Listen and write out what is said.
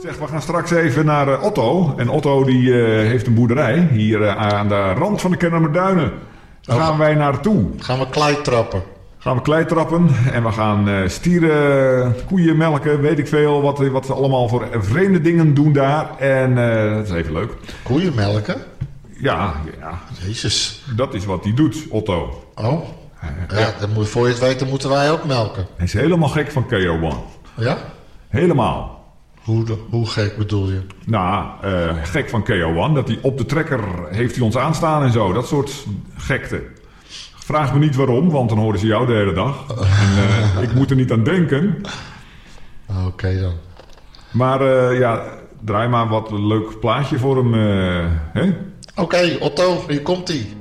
Zeg, we gaan straks even naar Otto. En Otto die heeft een boerderij hier aan de rand van de Kennemerduinen. Daar gaan wij naartoe. Gaan we klei trappen. Gaan we klei trappen en we gaan stieren, koeien melken, weet ik veel. Wat ze allemaal voor vreemde dingen doen daar. En dat is even leuk. Koeien melken? Ja. Jezus. Dat is wat hij doet, Otto. Oh. Ja, voor je het weet, dan moeten wij ook melken. Hij is helemaal gek van KO1. Ja? Helemaal. Hoe gek bedoel je? Nou, gek van KO1. Dat hij op de trekker heeft hij ons aanstaan en zo. Dat soort gekte. Vraag me niet waarom, want dan horen ze jou de hele dag. En ik moet er niet aan denken. Oké dan. Maar draai maar wat een leuk plaatje voor hem. Hè? Oké, Otto, hier komt-ie.